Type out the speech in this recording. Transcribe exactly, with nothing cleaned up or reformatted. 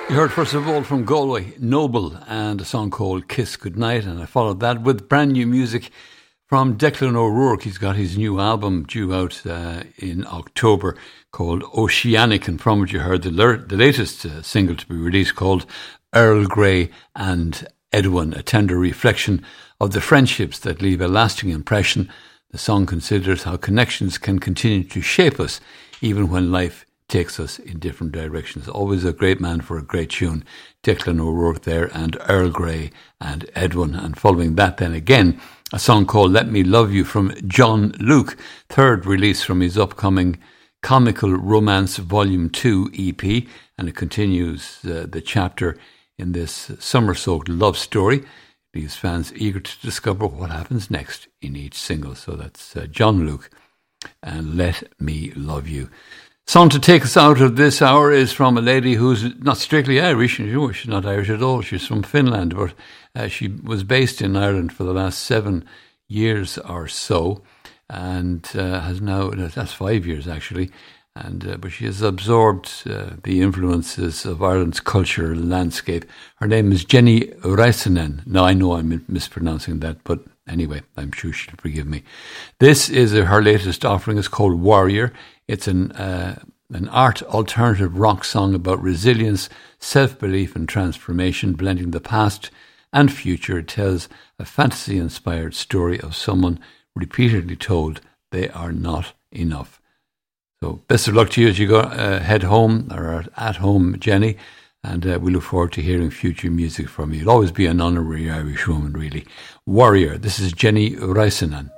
You heard first of all from Galway, Noble, and a song called Kiss Goodnight, and I followed that with brand new music from Declan O'Rourke. He's got his new album due out uh, in October called Oceanic, and from it you heard the, ler- the latest uh, single to be released called Earl Grey and Edwin, a tender reflection of the friendships that leave a lasting impression. The song considers how connections can continue to shape us even when life takes us in different directions. Always a great man for a great tune. Declan O'Rourke there, and Earl Grey and Edwin. And following that then again, a song called Let Me Love You from John Luke, third release from his upcoming Comical Romance Volume two E P, and it continues uh, the chapter in this summer-soaked love story. Leaves fans eager to discover what happens next in each single. So that's uh, John Luke and Let Me Love You. Song to take us out of this hour is from a lady who's not strictly Irish. She's not Irish at all. She's from Finland, but uh, she was based in Ireland for the last seven years or so, and uh, has now, that's five years actually, and uh, but she has absorbed uh, the influences of Ireland's culture landscape. Her name is Jenny Räisänen. Now, I know I'm mispronouncing that, but anyway, I'm sure she'll forgive me. This is uh, her latest offering. It's called Warrior. It's an uh, an art alternative rock song about resilience, self-belief and transformation, blending the past and future. It tells a fantasy-inspired story of someone repeatedly told they are not enough. So best of luck to you as you go uh, head home, or at home, Jenny, and uh, we look forward to hearing future music from you. You'll always be an honorary Irish woman, really. Warrior. This is Jenny Räisänen.